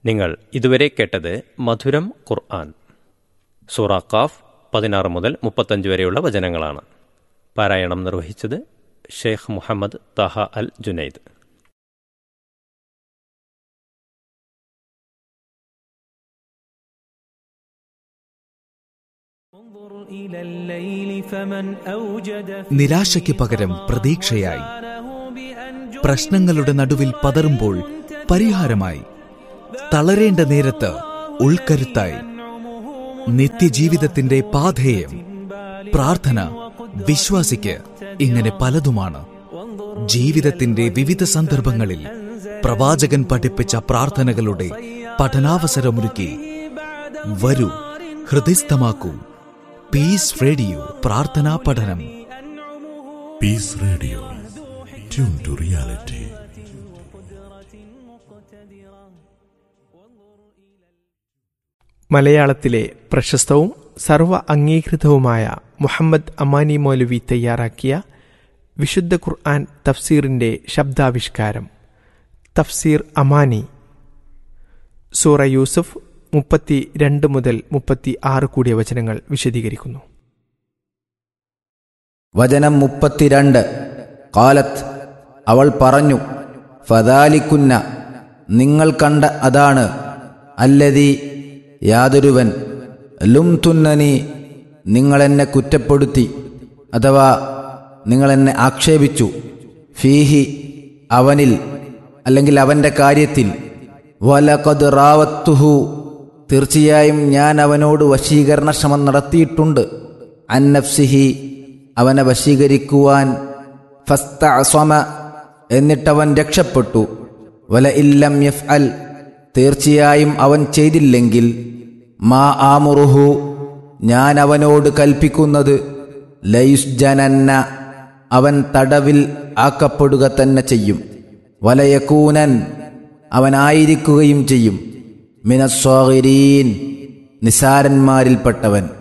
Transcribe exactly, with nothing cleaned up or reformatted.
നിങ്ങൾ ഇതുവരെ കേട്ടത് മധുരം ഖുർആൻ. സൂറ ഖാഫ് പതിനാറ് മുതൽ മുപ്പത്തഞ്ച് വരെയുള്ള വചനങ്ങളാണ്. പാരായണം നിർവഹിച്ചത് ഷെയ്ഖ് മുഹമ്മദ് താഹ അൽ ജുനൈദ്. നിരാശയ്ക്ക് പകരം പ്രതീക്ഷയായി, പ്രശ്നങ്ങളുടെ നടുവിൽ പതറുമ്പോൾ പരിഹാരമായി, തളരേണ്ട നേരത്ത് ഉൾക്കരുത്തായി, നിത്യജീവിതത്തിന്റെ പാഥേയം പ്രാർത്ഥന വിശ്വാസിക്ക് ഇങ്ങനെ പലതുമാണ്. ജീവിതത്തിന്റെ വിവിധ സന്ദർഭങ്ങളിൽ പ്രവാചകൻ പഠിപ്പിച്ച പ്രാർത്ഥനകളുടെ പഠനാവസരമൊരുക്കി വരൂ, ഹൃദയസ്ഥമാക്കൂ പീസ് റേഡിയോ പ്രാർത്ഥനാ പഠനം. Piece radio, tune to reality. മലയാളത്തിലെ പ്രശസ്തവും സർവ അംഗീകൃതവുമായ മുഹമ്മദ് അമാനി മൗലവി തയ്യാറാക്കിയ വിശുദ്ധ ഖുർആൻ തഫ്സീറിന്റെ ശബ്ദാവിഷ്കാരം. തഫ്സീർ അമാനി. സൂറ യൂസുഫ് മുപ്പത്തി രണ്ട് മുതൽ മുപ്പത്തി ആറ് കൂടിയ വചനങ്ങൾ വിശദീകരിക്കുന്നു. വചനം മുപ്പത്തിരണ്ട്. ഖാലത്ത്, അവൾ പറഞ്ഞു, ഫദാലിക്കുന്ന, നിങ്ങൾ കണ്ട അതാണ്, അല്ലദീ, യാതൊരുവൻ, ലുംതുന്നനി, നിങ്ങളെന്നെ കുറ്റപ്പെടുത്തി അഥവാ നിങ്ങളെന്നെ ആക്ഷേപിച്ചു, ഫീഹി, അവനിൽ അല്ലെങ്കിൽ അവൻ്റെ കാര്യത്തിൽ, വലഖദ് റാവത്തുഹു, തീർച്ചയായും ഞാൻ അവനോട് വശീകരണ ശ്രമം നടത്തിയിട്ടുണ്ട്, അൻ നഫ്സിഹി, അവനെ വശീകരിക്കുവാൻ, ഫസ്തഅസമ, എന്നിട്ടവൻ രക്ഷപ്പെട്ടു, വല ഇല്ലം യഫ്അൽ, തീർച്ചയായും അവൻ ചെയ്തില്ലെങ്കിൽ, മാ ആമുറുഹു, ഞാൻ അവനോട് കൽപ്പിക്കുന്നത്, ലയുസ്ജനന്ന, അവൻ തടവിൽ ആക്കപ്പെടുക തന്നെ ചെയ്യും, വലയകൂനൻ, അവനായിരിക്കുകയും ചെയ്യും, മിനസ്വാഗിരീൻ, നിസാരന്മാരിൽപ്പെട്ടവൻ.